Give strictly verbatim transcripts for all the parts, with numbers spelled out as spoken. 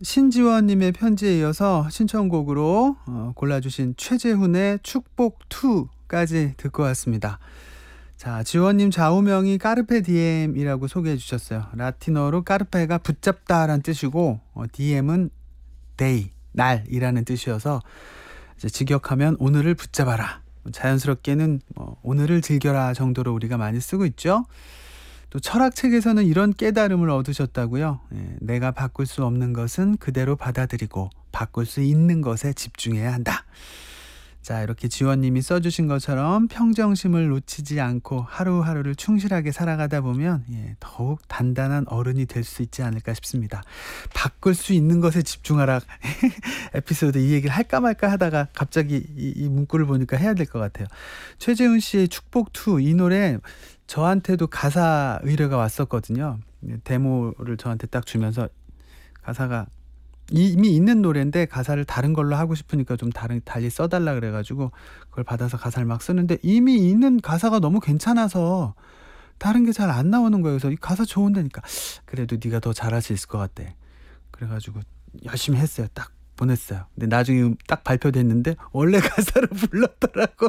신지원님의 편지에 이어서 신청곡으로 어, 골라주신 최재훈의 축복이까지 듣고 왔습니다. 자, 지원님 좌우명이 까르페 디엠이라고 소개해 주셨어요. 라틴어로 까르페가 붙잡다라는 뜻이고 어, 디엠은 day, 날이라는 뜻이어서 이제 직역하면 오늘을 붙잡아라. 자연스럽게는 뭐 오늘을 즐겨라 정도로 우리가 많이 쓰고 있죠. 또 철학책에서는 이런 깨달음을 얻으셨다고요. 예, 내가 바꿀 수 없는 것은 그대로 받아들이고 바꿀 수 있는 것에 집중해야 한다. 자, 이렇게 지원님이 써주신 것처럼 평정심을 놓치지 않고 하루하루를 충실하게 살아가다 보면 예, 더욱 단단한 어른이 될 수 있지 않을까 싶습니다. 바꿀 수 있는 것에 집중하라. 에피소드 이 얘기를 할까 말까 하다가 갑자기 이, 이 문구를 보니까 해야 될 것 같아요. 최재훈 씨의 축복이, 이 노래 저한테도 가사 의뢰가 왔었거든요. 데모를 저한테 딱 주면서 가사가 이미 있는 노래인데 가사를 다른 걸로 하고 싶으니까 좀 다른 달리 써달라 그래가지고 그걸 받아서 가사를 막 쓰는데 이미 있는 가사가 너무 괜찮아서 다른 게 잘 안 나오는 거예요. 그래서 이 가사 좋은데니까 그래도 네가 더 잘할 수 있을 것 같대. 그래가지고 열심히 했어요. 딱 보냈어요. 근데 나중에 딱 발표됐는데 원래 가사를 불렀더라고.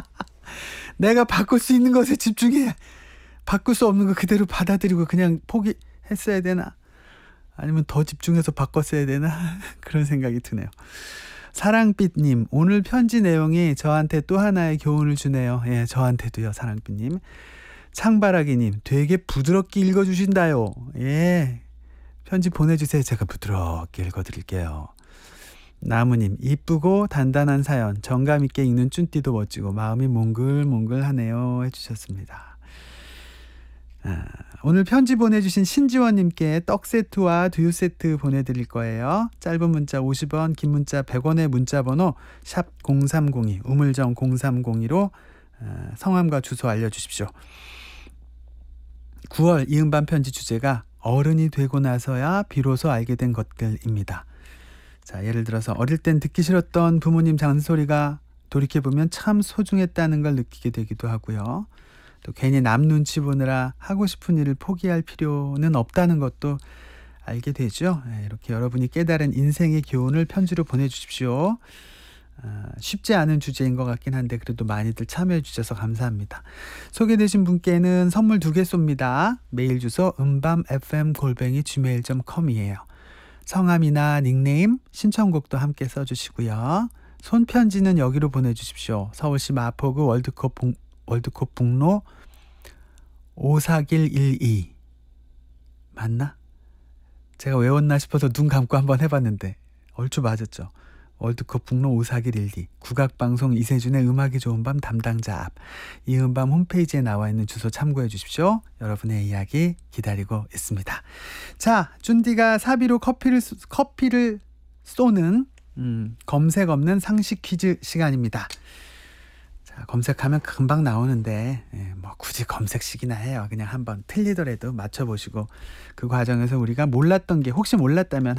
내가 바꿀 수 있는 것에 집중해. 바꿀 수 없는 거 그대로 받아들이고 그냥 포기했어야 되나? 아니면 더 집중해서 바꿨어야 되나? 그런 생각이 드네요. 사랑빛님, 오늘 편지 내용이 저한테 또 하나의 교훈을 주네요. 예, 저한테도요, 사랑빛님. 창바라기님, 되게 부드럽게 읽어주신다요. 예, 편지 보내주세요. 제가 부드럽게 읽어드릴게요. 나무님, 이쁘고 단단한 사연, 정감 있게 읽는 쭌띠도 멋지고 마음이 몽글몽글하네요 해주셨습니다. 아, 오늘 편지 보내주신 신지원님께 떡 세트와 두유 세트 보내드릴 거예요. 짧은 문자 오십 원, 긴 문자 백 원의 문자번호 샵 공삼공이, 우물정 공삼공이로 아, 성함과 주소 알려주십시오. 구월 이은반 편지 주제가 어른이 되고 나서야 비로소 알게 된 것들입니다. 자, 예를 들어서 어릴 땐 듣기 싫었던 부모님 잔소리가 돌이켜보면 참 소중했다는 걸 느끼게 되기도 하고요. 또 괜히 남 눈치 보느라 하고 싶은 일을 포기할 필요는 없다는 것도 알게 되죠. 이렇게 여러분이 깨달은 인생의 교훈을 편지로 보내주십시오. 아, 쉽지 않은 주제인 것 같긴 한데 그래도 많이들 참여해 주셔서 감사합니다. 소개되신 분께는 선물 두 개 쏩니다. 메일 주소 음밤 에프엠 골뱅이 지메일 닷 컴이에요. 성함이나 닉네임, 신청곡도 함께 써주시고요. 손편지는 여기로 보내주십시오. 서울시 마포구 월드컵, 봉, 월드컵 북로 오사길 일이 맞나? 제가 외웠나 싶어서 눈 감고 한번 해봤는데 얼추 맞았죠. 월드컵 북로 오사길 일이, 국악방송 이세준의 음악이 좋은 밤 담당자 앞, 이은밤 홈페이지에 나와 있는 주소 참고해 주십시오. 여러분의 이야기 기다리고 있습니다. 자, 쭌디가 사비로 커피를 커피를 쏘는 음, 검색 없는 상식 퀴즈 시간입니다. 자, 검색하면 금방 나오는데 예, 뭐 굳이 검색식이나 해요. 그냥 한번 틀리더라도 맞춰보시고 그 과정에서 우리가 몰랐던 게 혹시 몰랐다면